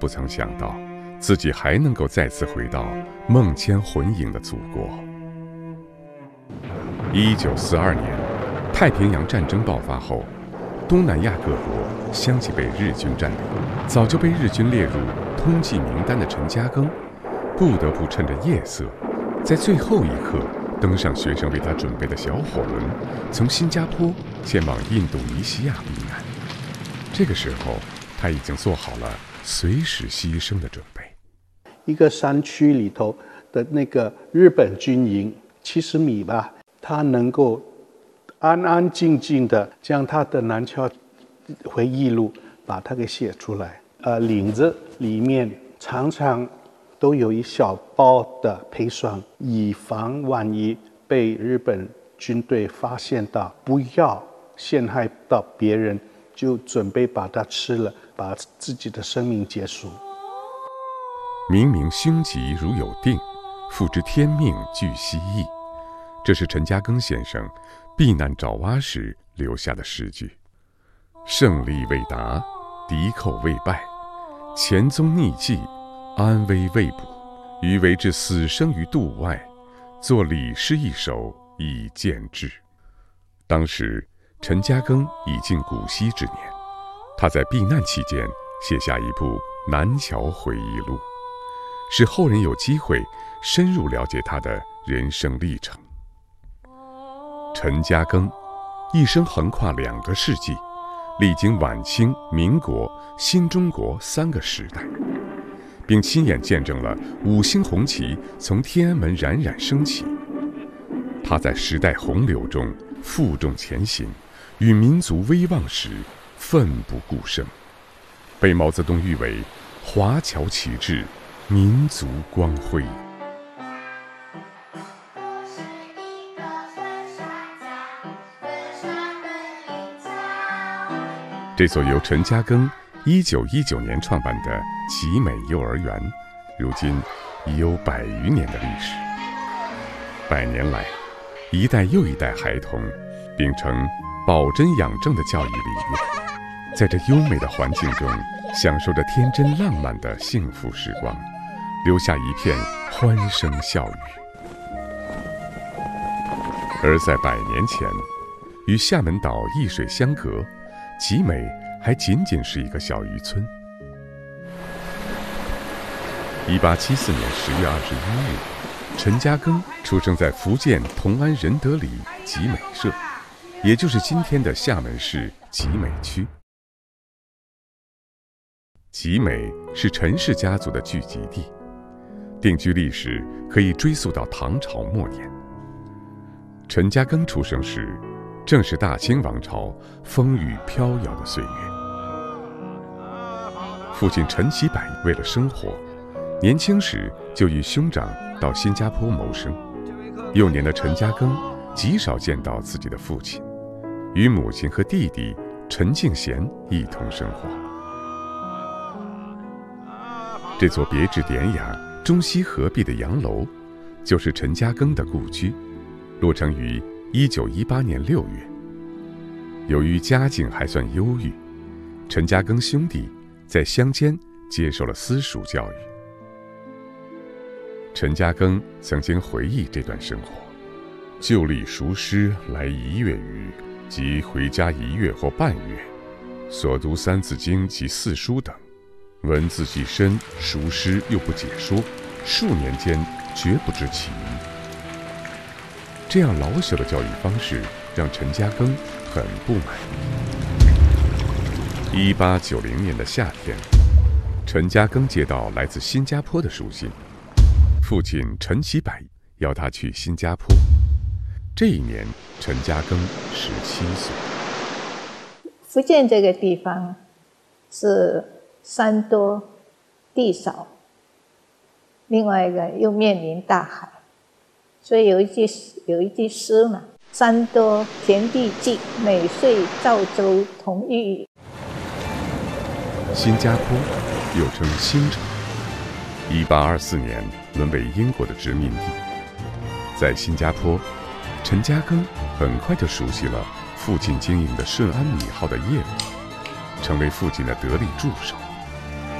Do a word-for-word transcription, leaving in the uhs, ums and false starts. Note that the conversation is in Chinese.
不曾想到自己还能够再次回到梦牵魂萦的祖国。一九四二年，太平洋战争爆发后，东南亚各国相继被日军占领，早就被日军列入通缉名单的陈嘉庚，不得不趁着夜色，在最后一刻登上学生为他准备的小火轮，从新加坡前往印度尼西亚避难。这个时候，他已经做好了随时牺牲的准备。 一个山区里头的那个日本军营，七十米吧，他能够安安静静的将他的南侨回忆录把它给写出来。呃，领子里面常常都有一小包的砒霜，以防万一被日本军队发现到，不要陷害到别人，就准备把它吃了，把自己的生命结束。 明明凶吉如有定，复知天命俱希翼。这是陈嘉庚先生避难爪哇时留下的诗句。胜利未达，敌寇未败，前踪匿迹，安危未卜。余为至死生于度外，作李诗一首以见志。当时陈嘉庚已近古稀之年，他在避难期间写下一部《南侨回忆录》，使后人有机会深入了解他的人生历程。陈嘉庚一生横跨两个世纪，历经晚清、民国、新中国三个时代，并亲眼见证了五星红旗从天安门冉冉升起。他在时代洪流中负重前行，与民族危亡时奋不顾身，被毛泽东誉为华侨旗帜，民族光辉。这所由陈嘉庚一九一九年创办的集美幼儿园，如今已有百余年的历史。百年来，一代又一代孩童秉承保真养正的教育理念，在这优美的环境中享受着天真浪漫的幸福时光，留下一片欢声笑语。而在百年前，与厦门岛一水相隔，集美还仅仅是一个小渔村。一八七四年十月二十一日，陈嘉庚出生在福建同安仁德里集美社，也就是今天的厦门市集美区。集美是陈氏家族的聚集地，定居历史可以追溯到唐朝末年。陈嘉庚出生时，正是大清王朝风雨飘摇的岁月。父亲陈其柏为了生活，年轻时就与兄长到新加坡谋生。幼年的陈嘉庚极少见到自己的父亲，与母亲和弟弟陈敬贤一同生活。这座别致典雅、中西合璧的洋楼，就是陈嘉庚的故居，落成于一九一八年六月。由于家境还算优裕，陈嘉庚兄弟在乡间接受了私塾教育。陈嘉庚曾经回忆这段生活：就历熟诗来一月余，即回家一月或半月，所读三字经及四书等，文字既深，熟诗又不解说，数年间绝不知其意。这样老朽的教育方式让陈嘉庚很不满意。一八九零年的夏天，陈嘉庚接到来自新加坡的书信，父亲陈其柏要他去新加坡。这一年，陈嘉庚十七岁。 福建这个地方是山多地少，另外一个又面临大海，所以有一句有一句诗嘛：“山多田地静，每岁肇州同欲语。” 新加坡又称新城，一八二四年沦为英国的殖民地。在新加坡，陈嘉庚很快就熟悉了父亲经营的顺安米号的业务，成为父亲的得力助手。